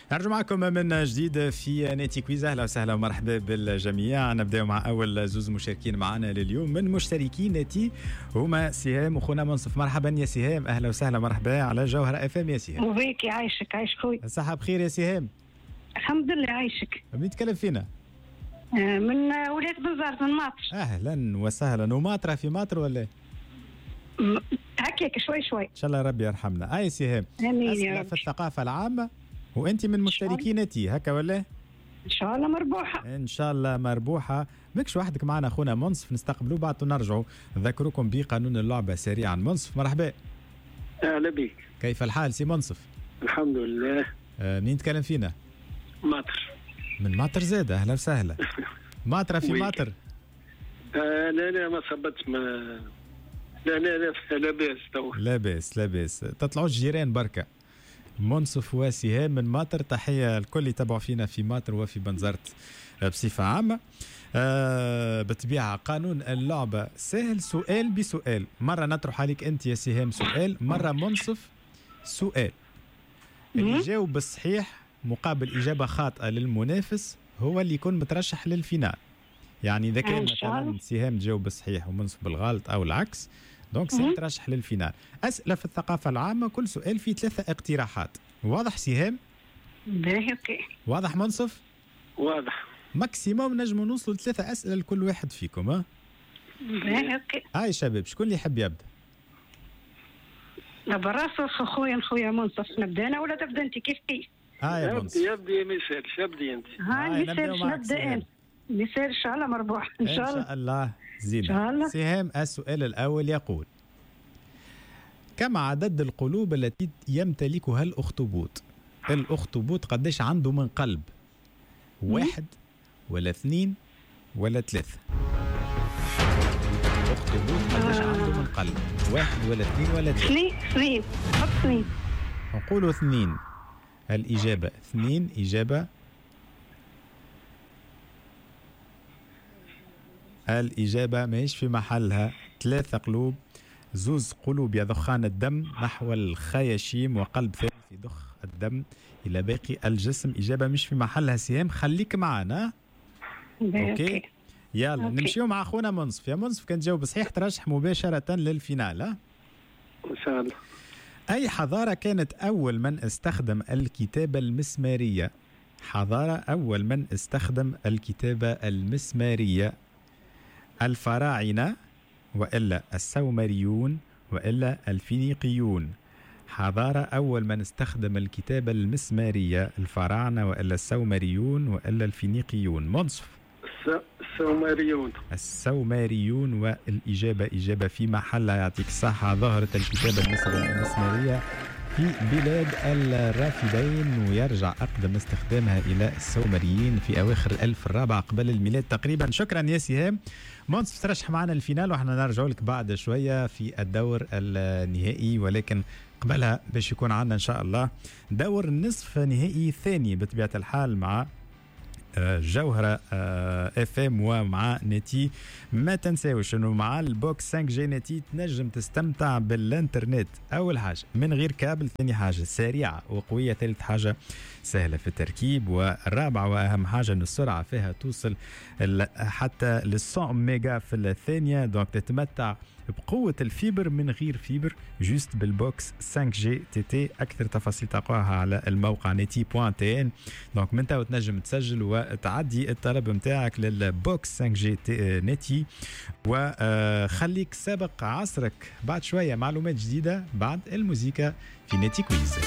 نرجع معكم من جديد في نيتي كويز. اهلا وسهلا ومرحبا بالجميع. نبداو مع اول زوز مشاركين معنا لليوم من مشتركين نيتي، هما سهام وخونا منصف. مرحبا يا سهام، اهلا وسهلا مرحبا على جوهرة اف ام. يا سهام وبيك يعيشك، عايش خويا. الصحة بخير يا سهام؟ الحمد لله عايشك. منين تكلم فينا؟ من ولاية بنزرت من ماطر. اهلا وسهلا. وماطرة في ماطر ولا؟ هكاك شوي شوي. ان شاء الله ربي يرحمنا. اي سهام، امين في الثقافة العامة وانت من مشتركين نيتي هكا ولا؟ ان شاء الله مربوحه. ان شاء الله مربوحه. ماكش وحدك معنا اخونا منصف، نستقبلوا بعد ونرجعوا. نذكركم بقانون اللعبه سريعا. منصف مرحبا. اهلا بك. كيف الحال سي منصف؟ الحمد لله. منين تكلم فينا؟ ماطر. من ماطر زاد، اهلا وسهلا. ماطر في ماطر. لا ما صبتش ما لا لاباس تو. لاباس تطلعوا الجيران بركه. منصف وسهام من ماطر، تحية الكل يتابعوا فينا في ماطر وفي بنزرت بصفة عامة. بالطبيعة قانون اللعبة سهل، سؤال بسؤال. مرة نطرح عليك أنت يا سهام سؤال، مرة منصف سؤال. اللي يجاوب بالصحيح مقابل إجابة خاطئة للمنافس هو اللي يكون مترشح للفينال. يعني إذا كان مثلا سهام تجاوب بالصحيح ومنصف بالغلط أو العكس، دونك سنترشح للفينال. أسئلة في الثقافة العامة، كل سؤال فيه 3 اقتراحات. واضح سهام؟ باهي اوكي. واضح منصف؟ واضح. ماكسيموم نجموا نوصلوا 3 أسئلة لكل واحد فيكم. ها؟ باهي اوكي. هاي شباب، شكون اللي يحب يبدا؟ براس خويا منصف. نبدا انا ولا تبدا انت؟ كيف يا منصف. يبدي ما يسالش، يبدي انت. هاي نبدا انا. مثال ان شاء الله مربوح ان شاء الله. ان شاء الله زينة. سهام السؤال الأول يقول: كم عدد القلوب التي يمتلكها الأخطبوط؟ الأخطبوط قديش عنده من قلب؟ 1 ولا 2 ولا 3؟ الأخطبوط قديش عنده من قلب؟ 1 ولا 2 ولا 3؟ 2. حط 2. نقولوا 2. الإجابة 2 إجابة. الإجابة ماهيش في محلها. 3 قلوب، 2 قلوب يضخان الدم نحو الخياشيم، وقلب ثاني يضخ الدم إلى باقي الجسم. إجابة مش في محلها. سهام خليك معنا. أوكي يلا نمشيو مع أخونا منصف. يا منصف كان تجاوب صحيح ترشح مباشرة للفينال. إن شاء الله. أي حضارة كانت أول من استخدم الكتابة المسمارية؟ حضارة أول من استخدم الكتابة المسمارية. الفراعنة وإلا السومريون وإلا الفينيقيون؟ حضارة أول من استخدم الكتابة المسمارية، الفراعنة وإلا السومريون وإلا الفينيقيون؟ منصف. السومريون والإجابة إجابة في محلها. يعطيك الصحة. ظهرت الكتابة المسمارية في بلاد الرافدين، ويرجع أقدم استخدامها إلى السومريين في أواخر الألف الرابع قبل الميلاد تقريبا. شكرا يا سهام. منصف ترشح معنا الفينال، وإحنا نرجع لك بعد شوية في الدور النهائي، ولكن قبلها باش يكون عندنا إن شاء الله دور النصف نهائي ثاني بطبيعة الحال مع جوهرة اف ام ومع نتي. ما تنساوش انه مع البوكس 5 جي نتي تنجم تستمتع بالانترنت. اول حاجه من غير كابل، ثاني حاجه سريعه وقويه، ثالث حاجه سهله في التركيب، والرابعه واهم حاجه ان السرعه فيها توصل حتى ل 100 ميجا في الثانيه. دونك تتمتع بقوة الفيبر من غير فيبر جوست بالبوكس 5 جي تي تي. أكثر تفاصيل تلقاها على الموقع neti.tn. دونك من تاو تنجم تسجل وتعدي الطلب متاعك للبوكس 5 جي نتي، وخليك سابق عصرك. بعد شوية معلومات جديدة بعد الموسيقى في نتي كويز.